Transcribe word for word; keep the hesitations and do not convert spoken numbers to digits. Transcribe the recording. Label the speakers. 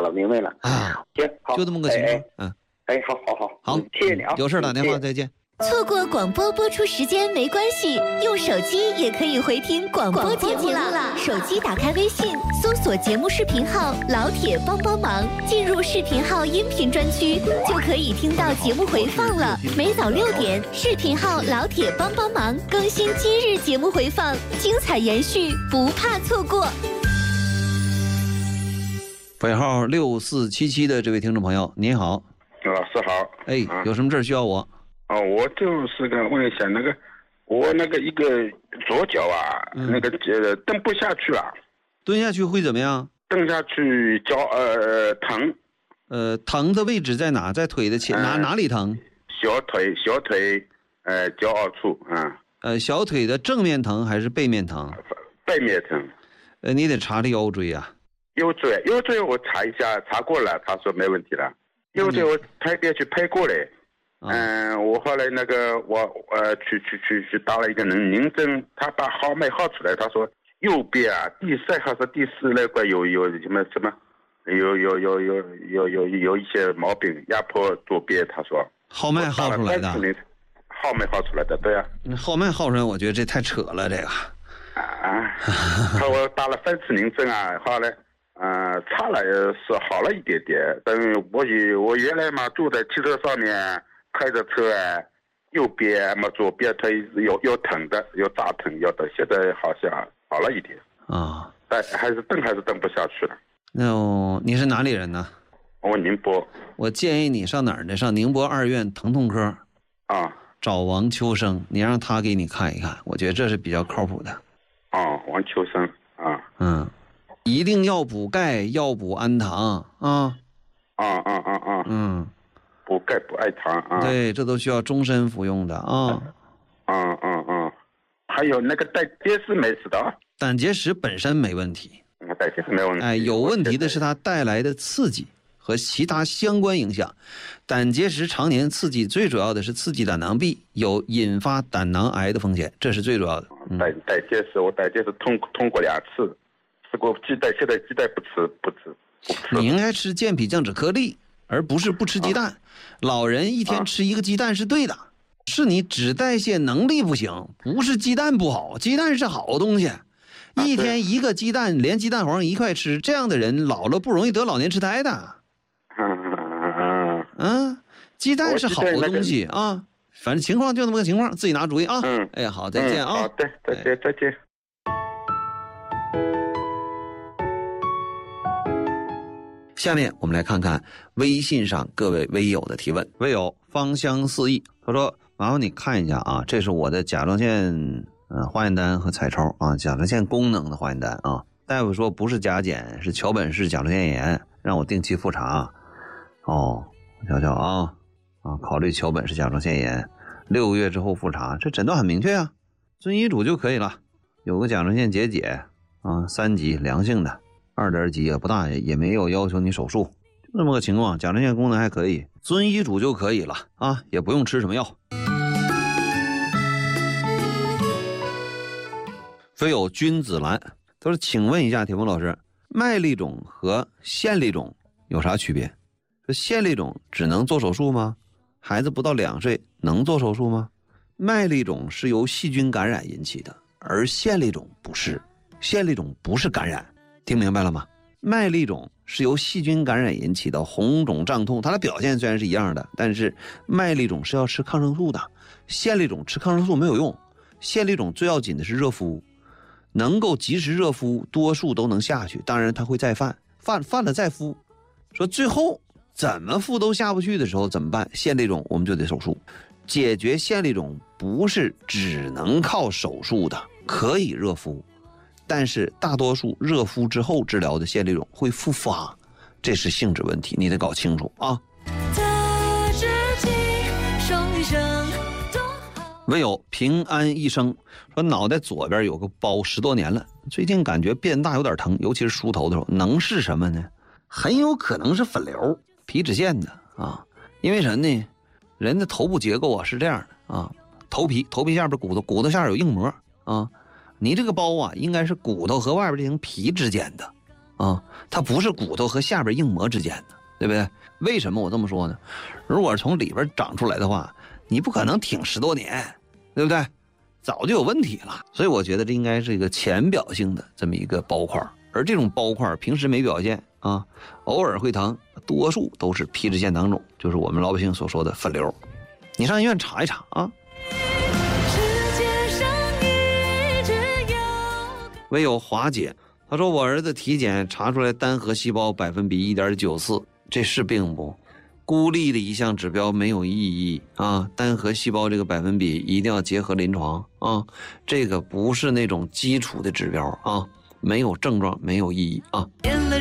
Speaker 1: 了，明白了
Speaker 2: 啊。
Speaker 1: 行，好，
Speaker 2: 就这么个情况。
Speaker 1: 哎
Speaker 2: 嗯，
Speaker 1: 哎，好好好，
Speaker 2: 好，
Speaker 1: 谢谢你啊，
Speaker 2: 有事打电话，再见。
Speaker 3: 错过广播播出时间没关系，用手机也可以回听广播节目啦。手机打开微信，搜索节目视频号“老铁帮帮忙”，进入视频号音频专区，就可以听到节目回放了。每早六点，视频号“老铁帮帮忙”更新今日节目回放，精彩延续，不怕错过。
Speaker 2: 尾号六四七七的这位听众朋友，你好。
Speaker 4: 老师好。
Speaker 2: 哎，啊、有什么事需要我？
Speaker 4: 哦，我就是个问一下，那个我那个一个左脚啊，嗯、那个呃蹬不下去啊。
Speaker 2: 蹲下去会怎么样？
Speaker 4: 蹬下去脚呃疼。
Speaker 2: 呃，疼的位置在哪？在腿的前、呃、哪哪里疼？
Speaker 4: 小腿小腿呃骄傲处啊、嗯。
Speaker 2: 呃，小腿的正面疼还是背面疼？
Speaker 4: 背面疼。
Speaker 2: 呃，你得查查腰椎啊。
Speaker 4: 腰椎腰椎我查一下，查过了，他说没问题了。腰椎我拍片去拍过来。嗯、呃，我后来那个我呃去去去去打了一个人凝针，他把号脉号出来，他说右边啊第三还是第四那块有有什么什么，有有有有有有有一些毛病，压迫左边，他说
Speaker 2: 号脉号出来的，
Speaker 4: 号脉号出来的，对啊，
Speaker 2: 号脉号出来，我觉得这太扯了，这个
Speaker 4: 啊，他我打了三次凝针啊，后来呃差了是好了一点点，但是我我原来嘛住在汽车上面。开着车啊，右边嘛左边它有有疼的，有炸疼，有的，现在好像好了一点
Speaker 2: 啊，
Speaker 4: 但还是蹬还是蹬不下去了。
Speaker 2: 那、哦、你是哪里人呢？
Speaker 4: 我宁波。
Speaker 2: 我建议你上哪儿呢？上宁波二院疼痛科
Speaker 4: 啊，
Speaker 2: 找王秋生，你让他给你看一看，我觉得这是比较靠谱的。
Speaker 4: 哦，王秋生啊，
Speaker 2: 嗯，一定要补钙，要补氨糖啊。
Speaker 4: 啊啊啊啊，
Speaker 2: 嗯。
Speaker 4: 补钙补氨糖啊，
Speaker 2: 对，这都需要终身服用的啊。
Speaker 4: 嗯嗯嗯，还有那个胆结石没事的啊。
Speaker 2: 胆结石本身没问题，
Speaker 4: 胆结石没问题。
Speaker 2: 哎，有问题的是它带来的刺激和其他相关影响。胆结石常年刺激，最主要的是刺激胆囊壁，有引发胆囊癌的风险，这是最主要的。
Speaker 4: 嗯、胆胆结石，我胆结石通通过两次，吃过鸡蛋，现在鸡蛋不吃不吃不吃。
Speaker 2: 你应该吃健脾降脂颗粒。而不是不吃鸡蛋、啊、老人一天吃一个鸡蛋是对的、啊、是你脂代谢能力不行，不是鸡蛋不好，鸡蛋是好东西、啊、一天一个鸡蛋连鸡蛋黄一块吃，这样的人老了不容易得老年痴呆的。
Speaker 4: 嗯
Speaker 2: 嗯，鸡蛋是好东西啊，反正情况就那么个情况，自己拿主意啊。
Speaker 4: 嗯，
Speaker 2: 哎呀，好，再见啊。
Speaker 4: 好的，再见，再见。
Speaker 2: 下面我们来看看微信上各位微友的提问。微友芳香四溢，他说麻烦你看一下啊，这是我的甲状腺呃化验单和彩抽啊，甲状腺功能的化验单啊。大夫说不是甲减，是桥本氏甲状腺炎，让我定期复查。哦，我瞧瞧啊啊，考虑桥本氏甲状腺炎，六个月之后复查，这诊断很明确啊，遵医嘱就可以了。有个甲状腺结节啊，三级良性的。二点几也不大，也没有要求你手术，就这么个情况。甲状腺功能还可以，遵医嘱就可以了啊，也不用吃什么药。非有君子兰，他说：“请问一下铁峰老师，麦粒肿和腺粒肿有啥区别？这腺粒肿只能做手术吗？孩子不到两岁能做手术吗？麦粒肿是由细菌感染引起的，而腺粒肿不是，腺粒肿不是感染。”听明白了吗？麦粒肿是由细菌感染引起的红肿胀痛，它的表现虽然是一样的，但是麦粒肿是要吃抗生素的，腺粒肿吃抗生素没有用。腺粒肿最要紧的是热敷，能够及时热敷，多数都能下去。当然它会再犯，犯犯了再敷。说最后怎么敷都下不去的时候怎么办？腺粒肿我们就得手术。解决腺粒肿不是只能靠手术的，可以热敷。但是大多数热敷之后治疗的腺粒肿会复发，这是性质问题，你得搞清楚啊。唯有平安一生说脑袋左边有个包十多年了，最近感觉变大有点疼，尤其是梳头的时候，能是什么呢？很有可能是粉瘤皮脂腺的啊。因为什么呢？人的头部结构啊是这样的啊，头皮头皮下边骨头，骨头下有硬膜啊。你这个包啊，应该是骨头和外边这层皮之间的， 啊，它不是骨头和下边硬膜之间的，对不对？为什么我这么说呢？如果从里边长出来的话，你不可能挺十多年，对不对？早就有问题了。所以我觉得这应该是一个浅表性的这么一个包块，而这种包块平时没表现啊，偶尔会疼，多数都是皮脂腺囊肿，就是我们老百姓所说的粉瘤。你上医院查一查啊。唯有华姐，她说我儿子体检查出来单核细胞百分比 一点九四， 这是病不？孤立的一项指标没有意义啊！单核细胞这个百分比一定要结合临床啊，这个不是那种基础的指标啊，没有症状没有意义啊。